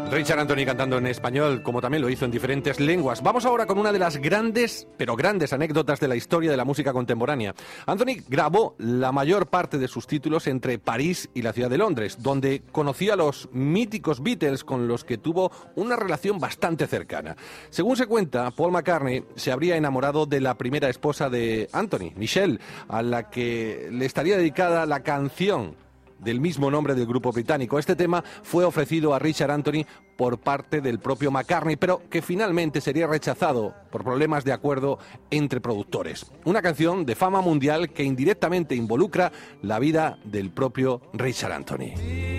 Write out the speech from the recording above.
Richard Anthony cantando en español, como también lo hizo en diferentes lenguas. Vamos ahora con una de las grandes, pero grandes anécdotas de la historia de la música contemporánea. Anthony grabó la mayor parte de sus títulos entre París y la ciudad de Londres, donde conoció a los míticos Beatles con los que tuvo una relación bastante cercana. Según se cuenta, Paul McCartney se habría enamorado de la primera esposa de Anthony, Michelle, a la que le estaría dedicada la canción del mismo nombre del grupo británico. Este tema fue ofrecido a Richard Anthony por parte del propio McCartney, pero que finalmente sería rechazado por problemas de acuerdo entre productores. Una canción de fama mundial que indirectamente involucra la vida del propio Richard Anthony.